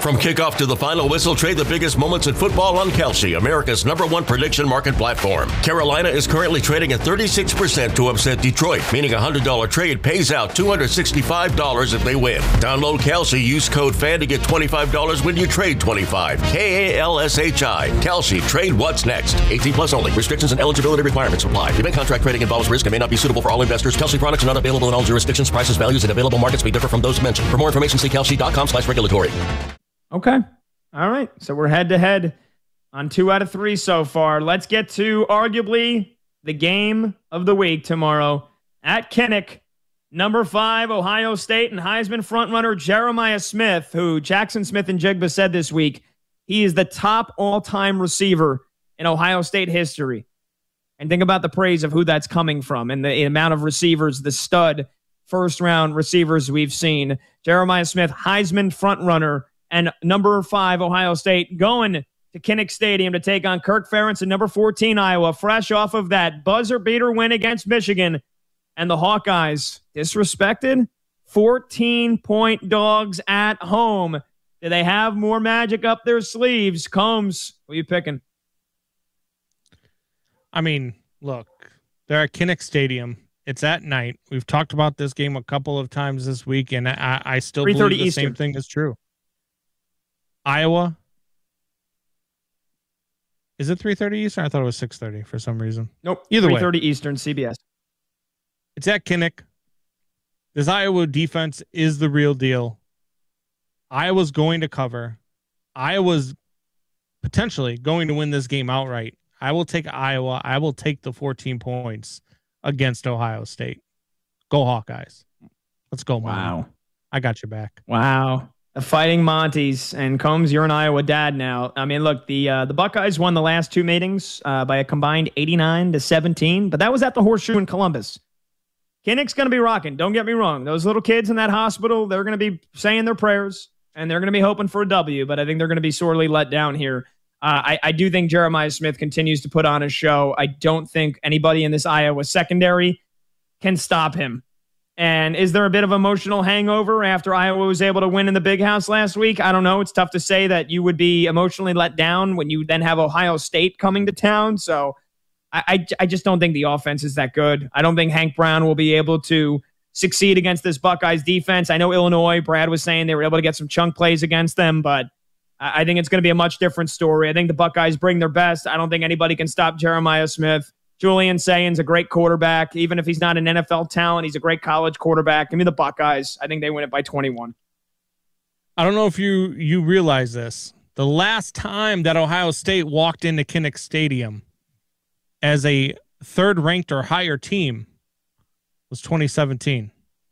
From kickoff to the final whistle, trade the biggest moments in football on Kalshi, America's #1 prediction market platform. Carolina is currently trading at 36% to upset Detroit, meaning a $100 trade pays out $265 if they win. Download Kalshi, use code FAN to get $25 when you trade 25. KALSHI. Kalshi. Trade what's next. 18 plus only. Restrictions and eligibility requirements apply. Event contract trading involves risk and may not be suitable for all investors. Kalshi products are not available in all jurisdictions. Prices, values, and available markets may differ from those mentioned. For more information, see kalshi.com/regulatory. Okay. All right. So we're head-to-head on 2 out of 3 so far. Let's get to arguably the game of the week tomorrow at Kinnick. Number 5, Ohio State and Heisman frontrunner Jeremiah Smith, who Jackson Smith and Jigba said this week, he is the top all-time receiver in Ohio State history. And think about the praise of who that's coming from and the amount of receivers, the stud first-round receivers we've seen. Jeremiah Smith, Heisman frontrunner, and number 5, Ohio State, going to Kinnick Stadium to take on Kirk Ferentz and number 14, Iowa, fresh off of that buzzer-beater win against Michigan. And the Hawkeyes, disrespected, 14-point dogs at home. Do they have more magic up their sleeves? Combs, who are you picking? I mean, look, they're at Kinnick Stadium. It's at night. We've talked about this game a couple of times this week, and I still believe the Eastern. same thing is true. Iowa. Is it 3:30 Eastern? I thought it was 6:30 for some reason. Nope. Either way. 3:30 Eastern, CBS. It's at Kinnick. This Iowa defense is the real deal. Iowa's going to cover. Iowa's potentially going to win this game outright. I will take Iowa. I will take the 14 points against Ohio State. Go Hawkeyes. Let's go, Mom. Wow. I got your back. Wow. The Fighting Monties. And Combs, you're an Iowa dad now. I mean, look, the Buckeyes won the last 2 meetings by a combined 89-17, but that was at the Horseshoe in Columbus. Kinnick's going to be rocking. Don't get me wrong. Those little kids in that hospital, they're going to be saying their prayers, and they're going to be hoping for a W, but I think they're going to be sorely let down here. I do think Jeremiah Smith continues to put on a show. I don't think anybody in this Iowa secondary can stop him. And is there a bit of emotional hangover after Iowa was able to win in the Big House last week? I don't know. It's tough to say that you would be emotionally let down when you then have Ohio State coming to town. So I just don't think the offense is that good. I don't think Hank Brown will be able to succeed against this Buckeyes defense. I know Illinois, Brad was saying they were able to get some chunk plays against them, but I think it's going to be a much different story. I think the Buckeyes bring their best. I don't think anybody can stop Jeremiah Smith. Julian Sayan's a great quarterback. Even if he's not an NFL talent, he's a great college quarterback. Give me the Buckeyes. I think they win it by 21. I don't know if you realize this. The last time that Ohio State walked into Kinnick Stadium as a third-ranked or higher team was 2017.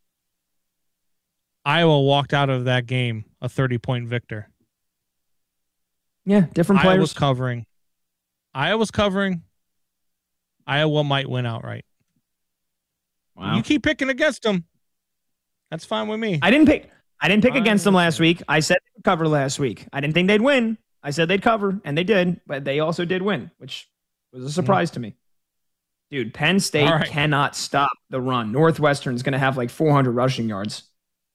Iowa walked out of that game a 30-point victor. Yeah, different players. Iowa's covering. Iowa might win outright. Wow. You keep picking against them. That's fine with me. I didn't pick against them last week. I said they would cover last week. I didn't think they'd win. I said they'd cover, and they did, but they also did win, which was a surprise to me. Dude, Penn State cannot stop the run. Northwestern's going to have like 400 rushing yards.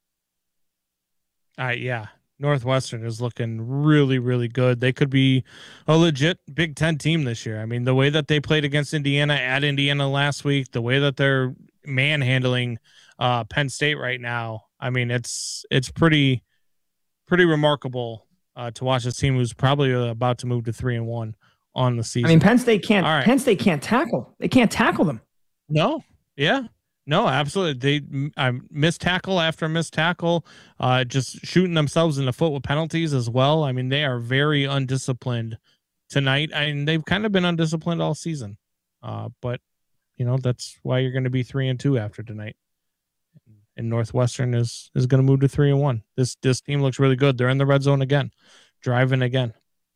Yeah. Northwestern is looking really, really good. They could be a legit Big Ten team this year. I mean, the way that they played against Indiana at Indiana last week, the way that they're manhandling Penn State right now, I mean, it's pretty remarkable to watch this team who's probably about to move to 3-1 on the season. I mean, Penn State can't. Penn State can't tackle. They can't tackle them. No. Yeah. No, absolutely. They missed tackle after missed tackle, just shooting themselves in the foot with penalties as well. I mean, they are very undisciplined tonight, and they've kind of been undisciplined all season. But you know, that's why you're going to be 3-2 after tonight. And Northwestern is going to move to 3-1. This team looks really good. They're in the red zone again, driving again.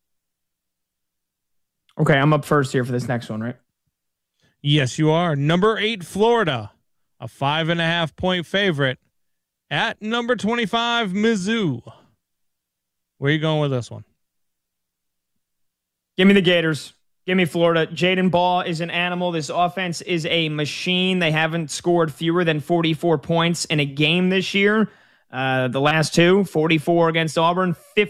Okay, I'm up first here for this next one, right? Yes, you are. Number 8, Florida. A 5.5-point favorite at number 25, Mizzou. Where are you going with this one? Give me the Gators. Give me Florida. Jaden Ball is an animal. This offense is a machine. They haven't scored fewer than 44 points in a game this year. The last two, 44 against Auburn,